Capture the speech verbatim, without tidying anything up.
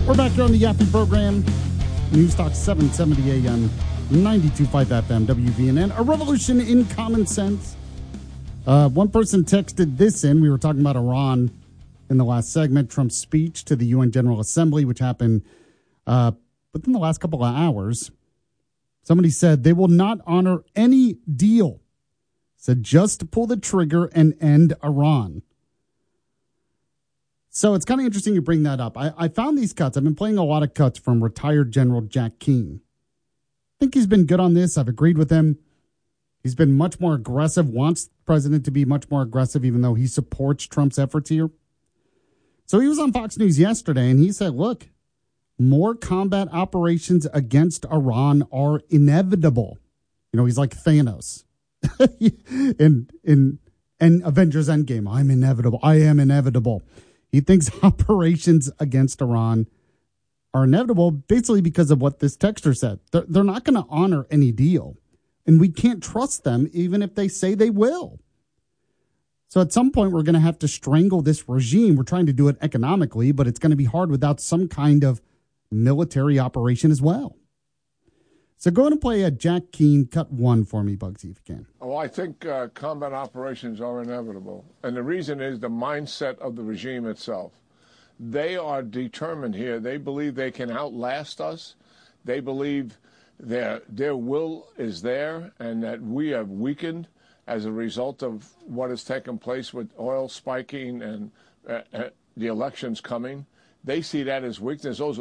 We're back here on the Yaffe program. News Talk seven seventy A M, ninety-two point five F M, W V N N. A revolution in common sense. Uh, one person texted this in. We were talking about Iran in the last segment. Trump's speech to the U N General Assembly, which happened uh, within the last couple of hours. Somebody said they will not honor any deal. Said just to pull the trigger and end Iran. So it's kind of interesting you bring that up. I, I found these cuts. I've been playing a lot of cuts from retired General Jack Keane. I think he's been good on this. I've agreed with him. He's been much more aggressive, wants the president to be much more aggressive, even though he supports Trump's efforts here. So he was on Fox News yesterday, and he said, look, more combat operations against Iran are inevitable. You know, he's like Thanos in, in, in Avengers Endgame. I'm inevitable. I am inevitable. He thinks operations against Iran are inevitable basically because of what this texter said. They're, they're not going to honor any deal, and we can't trust them even if they say they will. So at some point, we're going to have to strangle this regime. We're trying to do it economically, but it's going to be hard without some kind of military operation as well. So go ahead and play a Jack Keane cut one for me, Bugsy, if you can. Oh, I think uh, combat operations are inevitable. And the reason is the mindset of the regime itself. They are determined here. They believe they can outlast us. They believe their, their will is there and that we have weakened as a result of what has taken place with oil spiking and uh, uh, the elections coming. They see that as weakness. Those